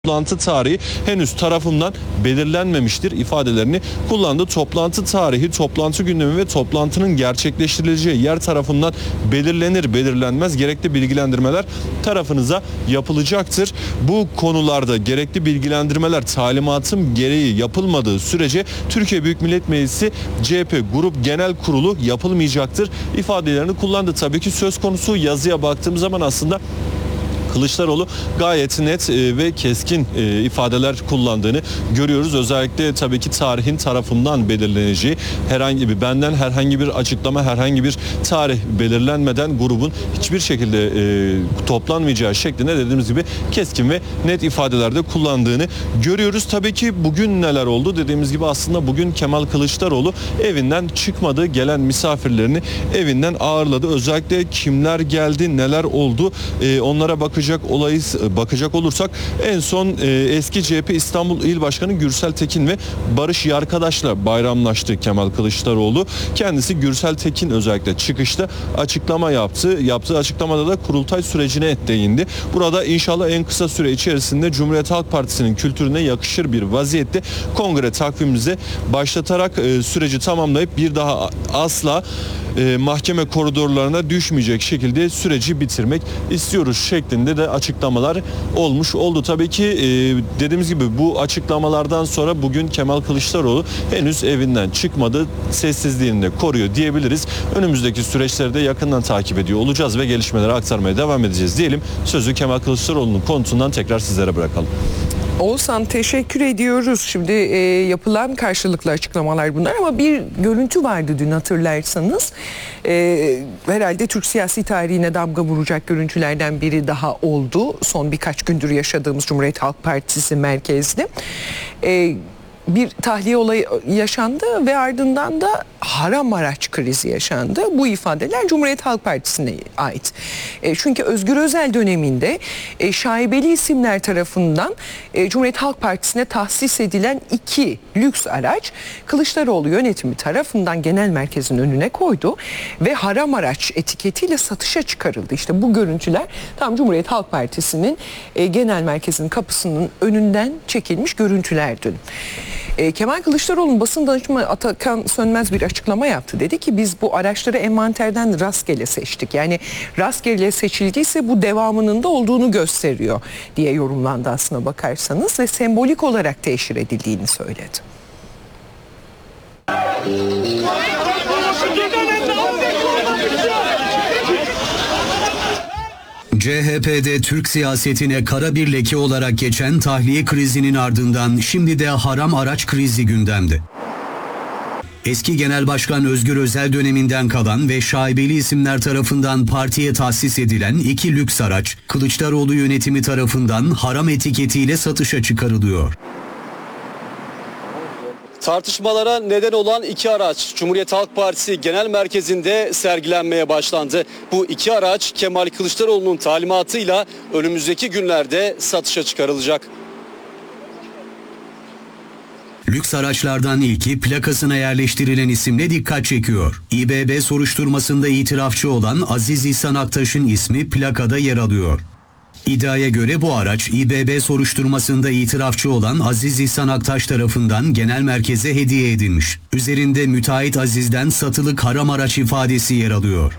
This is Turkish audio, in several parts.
Toplantı tarihi henüz tarafımdan belirlenmemiştir ifadelerini kullandı. Toplantı tarihi, toplantı gündemi ve toplantının gerçekleştirileceği yer tarafından belirlenir belirlenmez gerekli bilgilendirmeler tarafınıza yapılacaktır. Bu konularda gerekli bilgilendirmeler talimatım gereği yapılmadığı sürece Türkiye Büyük Millet Meclisi CHP Grup Genel Kurulu yapılmayacaktır ifadelerini kullandı. Tabii ki söz konusu yazıya baktığım zaman aslında Kılıçdaroğlu gayet net ve keskin ifadeler kullandığını görüyoruz. Özellikle tabii ki tarihin tarafından belirleneceği, benden herhangi bir açıklama, herhangi bir tarih belirlenmeden grubun hiçbir şekilde toplanmayacağı şeklinde dediğimiz gibi keskin ve net ifadelerde kullandığını görüyoruz. Tabii ki bugün neler oldu? Dediğimiz gibi aslında bugün Kemal Kılıçdaroğlu evinden çıkmadı. Gelen misafirlerini evinden ağırladı. Özellikle kimler geldi, neler oldu? Onlara bakacak olursak en son eski CHP İstanbul İl Başkanı Gürsel Tekin ve Barış Yarkadaş'la bayramlaştı Kemal Kılıçdaroğlu. Kendisi Gürsel Tekin özellikle çıkışta açıklama yaptı. Yaptığı açıklamada da kurultay sürecine değindi. Burada inşallah en kısa süre içerisinde Cumhuriyet Halk Partisi'nin kültürüne yakışır bir vaziyette kongre takvimimize başlatarak süreci tamamlayıp bir daha asla mahkeme koridorlarına düşmeyecek şekilde süreci bitirmek istiyoruz şeklinde de açıklamalar oldu. Tabii ki dediğimiz gibi bu açıklamalardan sonra bugün Kemal Kılıçdaroğlu henüz evinden çıkmadı. Sessizliğini de koruyor diyebiliriz. Önümüzdeki süreçleri de yakından takip ediyor olacağız ve gelişmeleri aktarmaya devam edeceğiz diyelim. Sözü Kemal Kılıçdaroğlu'nun konutundan tekrar sizlere bırakalım. Oğuzhan, teşekkür ediyoruz. Şimdi yapılan karşılıklı açıklamalar bunlar ama bir görüntü vardı dün, hatırlarsanız. Herhalde Türk siyasi tarihine damga vuracak görüntülerden biri daha oldu. Son birkaç gündür yaşadığımız Cumhuriyet Halk Partisi merkezli. Bir tahliye olayı yaşandı ve ardından da haram araç krizi yaşandı. Bu ifadeler Cumhuriyet Halk Partisi'ne ait. Çünkü Özgür Özel döneminde şaibeli isimler tarafından Cumhuriyet Halk Partisi'ne tahsis edilen 2 lüks araç Kılıçdaroğlu yönetimi tarafından genel merkezin önüne koydu ve haram araç etiketiyle satışa çıkarıldı. İşte bu görüntüler tam Cumhuriyet Halk Partisi'nin genel merkezinin kapısının önünden çekilmiş görüntüler dün. Kemal Kılıçdaroğlu'nun basın danışmanı Atakan Sönmez bir açıklama yaptı. Dedi ki biz bu araçları envanterden rastgele seçtik. Yani rastgele seçildiyse bu devamının da olduğunu gösteriyor diye yorumlandı aslına bakarsanız ve sembolik olarak teşhir edildiğini söyledi. CHP'de Türk siyasetine kara bir leke olarak geçen tahliye krizinin ardından şimdi de haram araç krizi gündemde. Eski Genel Başkan Özgür Özel döneminden kalan ve şaibeli isimler tarafından partiye tahsis edilen 2 lüks araç, Kılıçdaroğlu yönetimi tarafından haram etiketiyle satışa çıkarılıyor. Tartışmalara neden olan 2 araç Cumhuriyet Halk Partisi Genel Merkezi'nde sergilenmeye başlandı. Bu 2 araç Kemal Kılıçdaroğlu'nun talimatıyla önümüzdeki günlerde satışa çıkarılacak. Lüks araçlardan ilki plakasına yerleştirilen isimle dikkat çekiyor. İBB soruşturmasında itirafçı olan Aziz İhsan Aktaş'ın ismi plakada yer alıyor. İddiaya göre bu araç İBB soruşturmasında itirafçı olan Aziz İhsan Aktaş tarafından genel merkeze hediye edilmiş. Üzerinde müteahhit Aziz'den satılık haram araç ifadesi yer alıyor.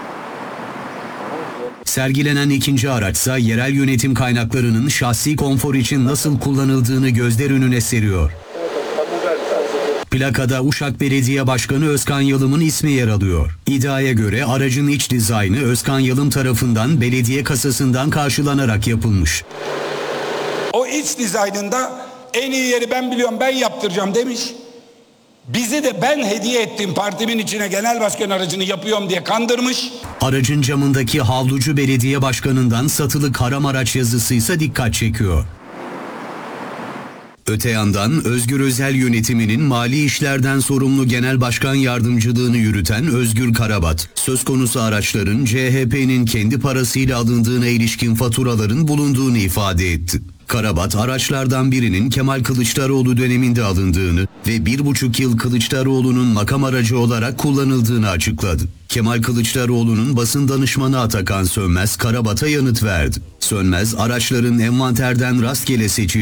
Sergilenen 2. araçsa yerel yönetim kaynaklarının şahsi konfor için nasıl kullanıldığını gözler önüne seriyor. Plakada Uşak Belediye Başkanı Özkan Yalım'ın ismi yer alıyor. İddiaya göre aracın iç dizaynı Özkan Yalım tarafından belediye kasasından karşılanarak yapılmış. O iç dizaynında en iyi yeri ben biliyorum, ben yaptıracağım demiş. Bizi de ben hediye ettim, partimin içine genel başkan aracını yapıyorum diye kandırmış. Aracın camındaki Havlucu Belediye Başkanı'ndan satılık haram araç yazısı ise dikkat çekiyor. Öte yandan Özgür Özel yönetiminin mali işlerden sorumlu genel başkan yardımcılığını yürüten Özgür Karabat, söz konusu araçların CHP'nin kendi parasıyla alındığına ilişkin faturaların bulunduğunu ifade etti. Karabat, araçlardan birinin Kemal Kılıçdaroğlu döneminde alındığını ve 1,5 yıl Kılıçdaroğlu'nun makam aracı olarak kullanıldığını açıkladı. Kemal Kılıçdaroğlu'nun basın danışmanı Atakan Sönmez Karabat'a yanıt verdi. Sönmez, araçların envanterden rastgele seçildiği